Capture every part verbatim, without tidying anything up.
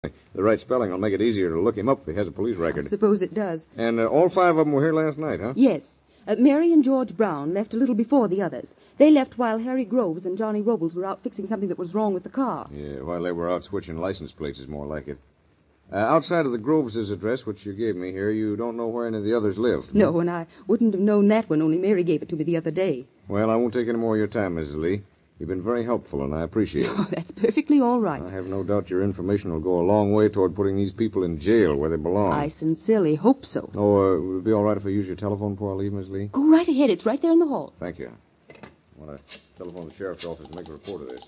The right spelling will make it easier to look him up if he has a police record. I suppose it does. And uh, all five of them were here last night, huh? Yes. Uh, Mary and George Brown left a little before the others. They left while Harry Groves and Johnny Robles were out fixing something that was wrong with the car. Yeah, while they were out switching license plates is more like it. Uh, outside of the Groves' address, which you gave me here, you don't know where any of the others live. No, and I wouldn't have known that when only Mary gave it to me the other day. Well, I won't take any more of your time, Missus Lee. You've been very helpful, and I appreciate it. Oh, that's perfectly all right. I have no doubt your information will go a long way toward putting these people in jail where they belong. I sincerely hope so. Oh, uh, would it be all right if I use your telephone before I leave, Miss Lee? Go right ahead. It's right there in the hall. Thank you. I want to telephone the sheriff's office to make a report of this.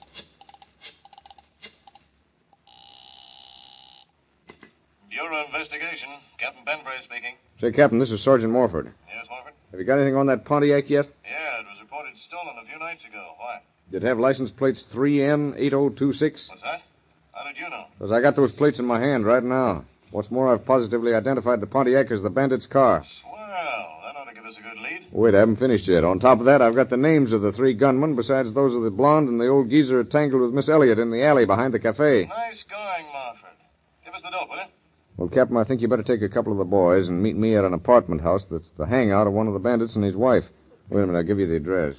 Bureau Investigation. Captain Penbray speaking. Say, Captain, this is Sergeant Morford. Yes, Morford? Have you got anything on that Pontiac yet? Yeah, it was reported stolen a few nights ago. Why? Did it have license plates three N eight oh two six? What's that? How did you know? Because I got those plates in my hand right now. What's more, I've positively identified the Pontiac as the bandit's car. Swell. That ought to give us a good lead. Wait, I haven't finished yet. On top of that, I've got the names of the three gunmen besides those of the blonde and the old geezer tangled with Miss Elliott in the alley behind the cafe. Nice going, Morford. Give us the dope, will you? Well, Captain, I think you better take a couple of the boys and meet me at an apartment house that's the hangout of one of the bandits and his wife. Wait a minute, I'll give you the address.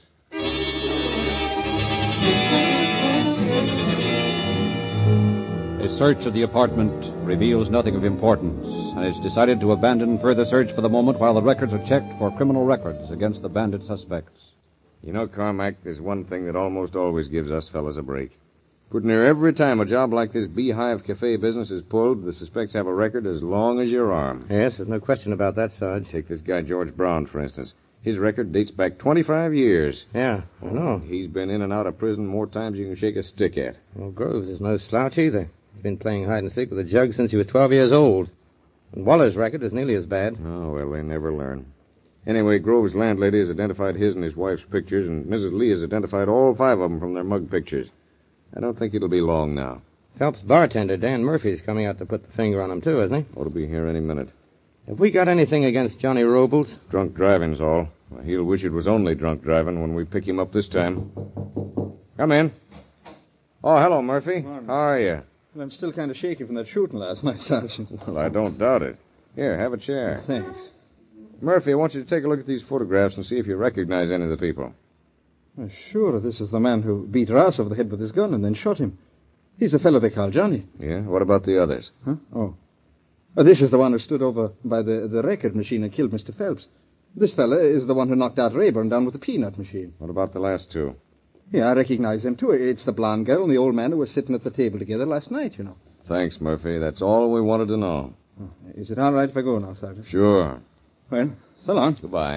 A search of the apartment reveals nothing of importance, and it's decided to abandon further search for the moment while the records are checked for criminal records against the bandit suspects. You know, Carmack, there's one thing that almost always gives us fellas a break. Pretty near every time a job like this Beehive Cafe business is pulled, the suspects have a record as long as your arm. Yes, there's no question about that, Sarge. Take this guy, George Brown, for instance. His record dates back twenty-five years. Yeah, I know. He's been in and out of prison more times you can shake a stick at. Well, Groves is no slouch either. He's been playing hide and seek with a jug since he was twelve years old. And Waller's record is nearly as bad. Oh, well, they never learn. Anyway, Groves' landlady has identified his and his wife's pictures, and Missus Lee has identified all five of them from their mug pictures. I don't think it'll be long now. Phelps' bartender, Dan Murphy's coming out to put the finger on him, too, isn't he? Ought to be here any minute. Have we got anything against Johnny Robles? Drunk driving's all. Well, he'll wish it was only drunk driving when we pick him up this time. Come in. Oh, hello, Murphy. Morning. How are you? Well, I'm still kind of shaky from that shooting last night, Sergeant. Well, I don't doubt it. Here, have a chair. Thanks. Murphy, I want you to take a look at these photographs and see if you recognize any of the people. Well, sure, this is the man who beat Ross over the head with his gun and then shot him. He's the fellow they call Johnny. Yeah? What about the others? Huh? Oh. Oh, this is the one who stood over by the, the record machine and killed Mister Phelps. This fella is the one who knocked out Rayburn down with the peanut machine. What about the last two? Yeah, I recognize them, too. It's the blonde girl and the old man who were sitting at the table together last night, you know. Thanks, Murphy. That's all we wanted to know. Oh, is it all right if I go now, Sergeant? Sure. Well, so long. Goodbye.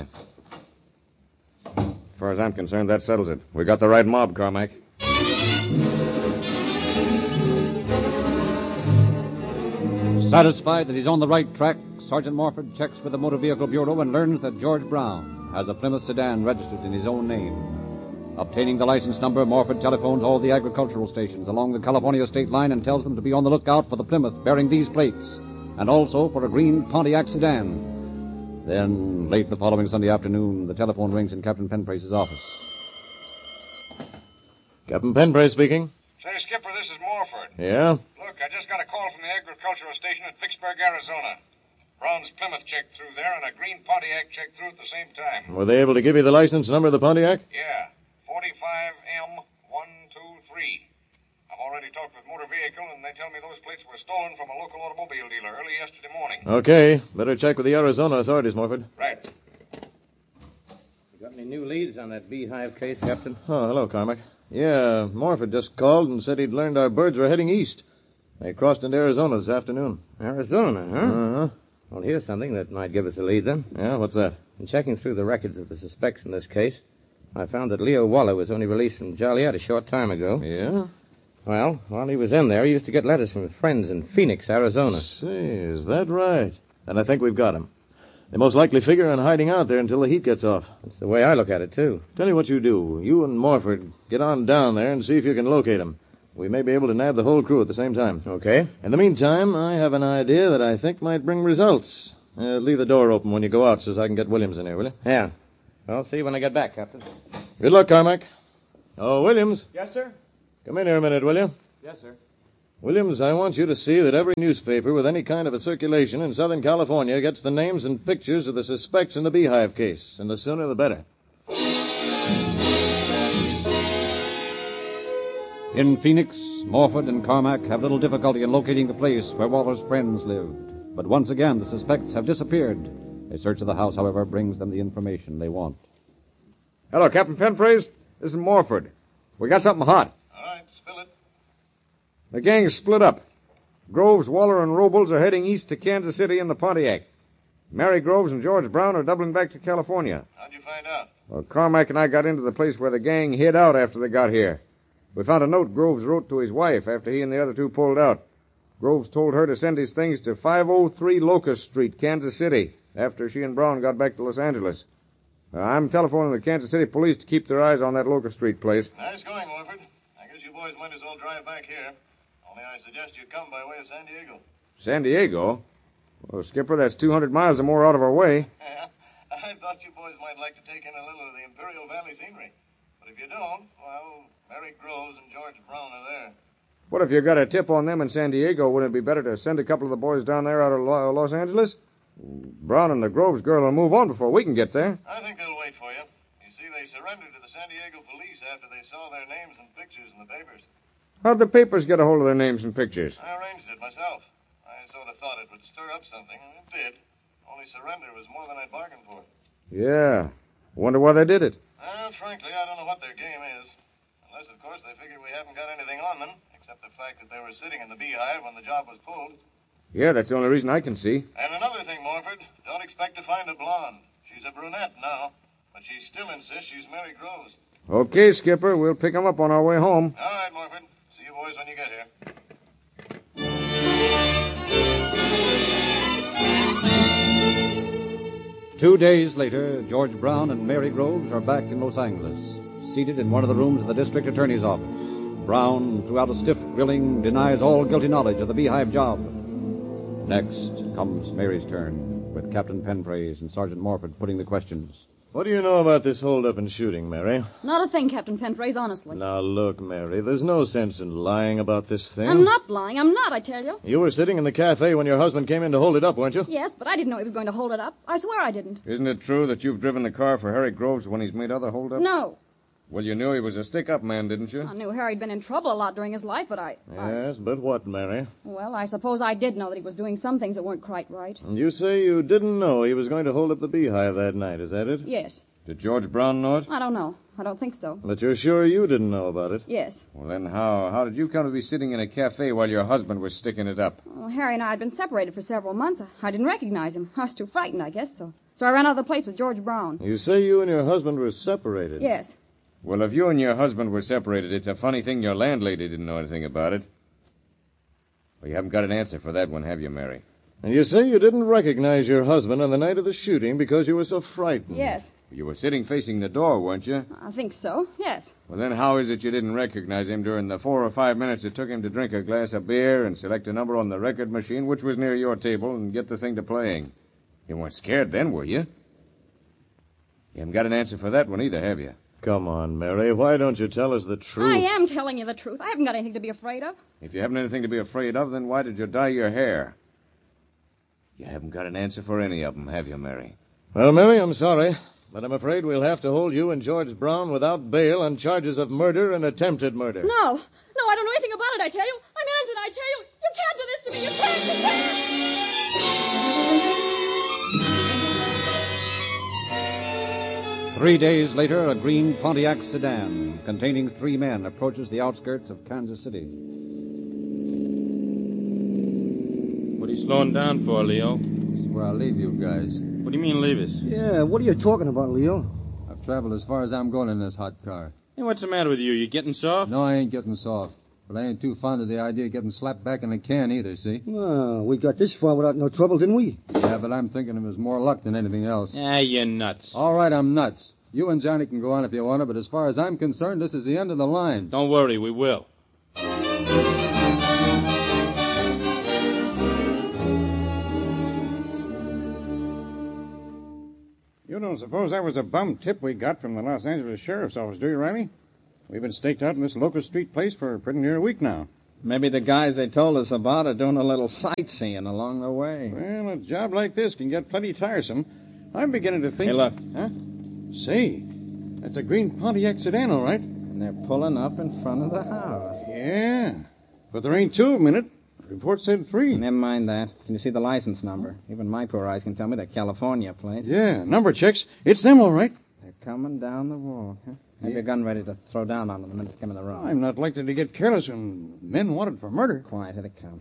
As far as I'm concerned, that settles it. We got the right mob, Carmack. Satisfied that he's on the right track, Sergeant Morford checks with the Motor Vehicle Bureau and learns that George Brown has a Plymouth sedan registered in his own name. Obtaining the license number, Morford telephones all the agricultural stations along the California state line and tells them to be on the lookout for the Plymouth bearing these plates, and also for a green Pontiac sedan. Then, late the following Sunday afternoon, the telephone rings in Captain Penbrace's office. Captain Penbrace speaking. Say, Skipper, this is Morford. Yeah? Look, I just got a call from the agricultural station at Vicksburg, Arizona. Brown's Plymouth checked through there, and a green Pontiac checked through at the same time. Were they able to give you the license number of the Pontiac? Yeah, forty-five M one two three. I've already talked with Motor Vehicle, and they tell me those plates were stolen from a local automobile dealer early yesterday morning. Okay. Better check with the Arizona authorities, Morford. Right. You got any new leads on that Beehive case, Captain? Oh, hello, Carmack. Yeah, Morford just called and said he'd learned our birds were heading east. They crossed into Arizona this afternoon. Arizona, huh? Uh-huh. Well, here's something that might give us a lead, then. Yeah, what's that? In checking through the records of the suspects in this case, I found that Leo Waller was only released from Joliet a short time ago. Yeah? Well, while he was in there, he used to get letters from friends in Phoenix, Arizona. See, is that right? Then I think we've got him. They most likely figure on hiding out there until the heat gets off. That's the way I look at it, too. Tell you what you do. You and Morford get on down there and see if you can locate him. We may be able to nab the whole crew at the same time. Okay. In the meantime, I have an idea that I think might bring results. Uh, leave the door open when you go out so I can get Williams in here, will you? Yeah. I'll see you when I get back, Captain. Good luck, Carmack. Oh, Williams. Yes, sir? Come in here a minute, will you? Yes, sir. Williams, I want you to see that every newspaper with any kind of a circulation in Southern California gets the names and pictures of the suspects in the Beehive case, and the sooner the better. In Phoenix, Morford and Carmack have little difficulty in locating the place where Waller's friends lived. But once again, the suspects have disappeared. A search of the house, however, brings them the information they want. Hello, Captain Penphrase. This is Morford. We got something hot. All right, spill it. The gang's split up. Groves, Waller, and Robles are heading east to Kansas City in the Pontiac. Mary Groves and George Brown are doubling back to California. How'd you find out? Well, Carmack and I got into the place where the gang hid out after they got here. We found a note Groves wrote to his wife after he and the other two pulled out. Groves told her to send his things to five oh three Locust Street, Kansas City, after she and Brown got back to Los Angeles. Uh, I'm telephoning the Kansas City police to keep their eyes on that Locust Street place. Nice going, Morford. I guess you boys might as well drive back here. Only I suggest you come by way of San Diego. San Diego? Well, Skipper, that's two hundred miles or more out of our way. Yeah, I thought you boys might like to take in a little of the Imperial Valley scenery. But if you don't, well, Mary Groves and George Brown are there. What if you got a tip on them in San Diego? Wouldn't it be better to send a couple of the boys down there out of Lo- Los Angeles? Brown and the Groves girl will move on before we can get there. I think they'll wait for you. You see, they surrendered to the San Diego police after they saw their names and pictures in the papers. How'd the papers get a hold of their names and pictures? I arranged it myself. I sort of thought it would stir up something, and it did. Only surrender was more than I bargained for. Yeah. Wonder why they did it. Well, frankly, I don't know what their game is. Unless, of course, they figured we haven't got anything on them, except the fact that they were sitting in the Beehive when the job was pulled. Yeah, that's the only reason I can see. And another thing, Morford, don't expect to find a blonde. She's a brunette now, but she still insists she's Mary Groves. Okay, Skipper, we'll pick 'em up on our way home. All right, Morford. See you boys when you get here. Two days later, George Brown and Mary Groves are back in Los Angeles, seated in one of the rooms of the district attorney's office. Brown, throughout a stiff grilling, denies all guilty knowledge of the Beehive job. Next comes Mary's turn, with Captain Penphrase and Sergeant Morford putting the questions. What do you know about this hold-up and shooting, Mary? Not a thing, Captain Penphrase, honestly. Now, look, Mary, there's no sense in lying about this thing. I'm not lying. I'm not, I tell you. You were sitting in the cafe when your husband came in to hold it up, weren't you? Yes, but I didn't know he was going to hold it up. I swear I didn't. Isn't it true that you've driven the car for Harry Groves when he's made other holdups? No. Well, you knew he was a stick-up man, didn't you? I knew Harry'd been in trouble a lot during his life, but I... Yes, but what, Mary? I... Well, I suppose I did know that he was doing some things that weren't quite right. And you say you didn't know he was going to hold up the Beehive that night, is that it? Yes. Did George Brown know it? I don't know. I don't think so. But you're sure you didn't know about it? Yes. Well, then how how did you come to be sitting in a cafe while your husband was sticking it up? Well, Harry and I had been separated for several months. I didn't recognize him. I was too frightened, I guess, so... So I ran out of the place with George Brown. You say you and your husband were separated? Yes. Well, if you and your husband were separated, it's a funny thing your landlady didn't know anything about it. Well, you haven't got an answer for that one, have you, Mary? And you say you didn't recognize your husband on the night of the shooting because you were so frightened? Yes. You were sitting facing the door, weren't you? I think so, yes. Well, then how is it you didn't recognize him during the four or five minutes it took him to drink a glass of beer and select a number on the record machine, which was near your table, and get the thing to playing? You weren't scared then, were you? You haven't got an answer for that one either, have you? Come on, Mary. Why don't you tell us the truth? I am telling you the truth. I haven't got anything to be afraid of. If you haven't anything to be afraid of, then why did you dye your hair? You haven't got an answer for any of them, have you, Mary? Well, Mary, I'm sorry, but I'm afraid we'll have to hold you and George Brown without bail on charges of murder and attempted murder. No. No, I don't know anything about it, I tell you. I'm innocent, I tell you. You can't do this to me. You can't. You can't. Three days later, a green Pontiac sedan containing three men approaches the outskirts of Kansas City. What are you slowing down for, Leo? This is where I'll leave you guys. What do you mean, leave us? Yeah, what are you talking about, Leo? I've traveled as far as I'm going in this hot car. Hey, what's the matter with you? You getting soft? No, I ain't getting soft. But I ain't too fond of the idea of getting slapped back in a can either, see? Well, we got this far without no trouble, didn't we? Yeah, but I'm thinking it was more luck than anything else. Ah, you're nuts. All right, I'm nuts. You and Johnny can go on if you want to, but as far as I'm concerned, this is the end of the line. Don't worry, we will. You don't suppose that was a bum tip we got from the Los Angeles Sheriff's Office, do you, Riley? We've been staked out in this Locust Street place for pretty near a week now. Maybe the guys they told us about are doing a little sightseeing along the way. Well, a job like this can get plenty tiresome. I'm beginning to think... Hey, look. Huh? Say, that's a green Pontiac sedan, all right. And they're pulling up in front of the house. Yeah, but there ain't two of them in it. The report said three. Never mind that. Can you see the license number? Even my poor eyes can tell me they're California plates. Yeah, number checks. It's them, all right. They're coming down the walk, huh? Have your gun ready to throw down on them the minute they come in the road. I'm not likely to get careless when men wanted for murder. Quiet, here they come.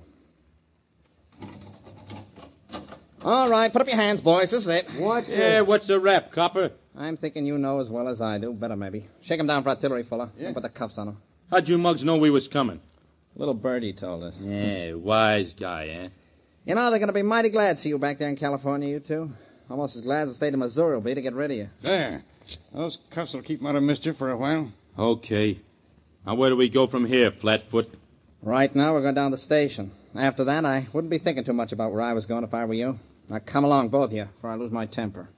All right, put up your hands, boys. This is it. What? Yeah, what's the rap, copper? I'm thinking you know as well as I do. Better, maybe. Shake him down for artillery, fella. Yeah. And put the cuffs on him. How'd you mugs know we was coming? Little birdie told us. Yeah, wise guy, eh? You know, they're going to be mighty glad to see you back there in California, you two. Almost as glad as the state of Missouri will be to get rid of you. There. Those cuffs will keep them out of mischief for a while. Okay. Now, where do we go from here, Flatfoot? Right now, we're going down to the station. After that, I wouldn't be thinking too much about where I was going if I were you. Now, come along, both of you, before I lose my temper.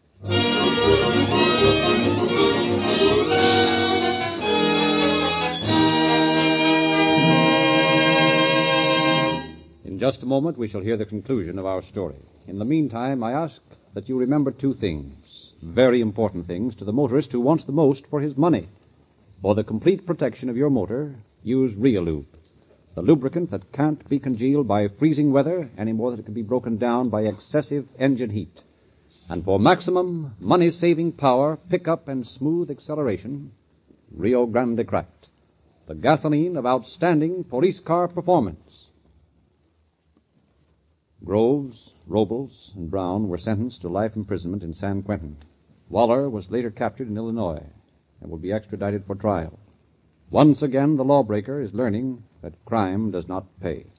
In just a moment, we shall hear the conclusion of our story. In the meantime, I ask that you remember two things, very important things to the motorist who wants the most for his money. For the complete protection of your motor, use Realube, the lubricant that can't be congealed by freezing weather any more than it can be broken down by excessive engine heat. And for maximum money-saving power, pickup, and smooth acceleration, Rio Grande Cracked, the gasoline of outstanding police car performance. Groves, Robles, and Brown were sentenced to life imprisonment in San Quentin. Waller was later captured in Illinois and will be extradited for trial. Once again, the lawbreaker is learning that crime does not pay.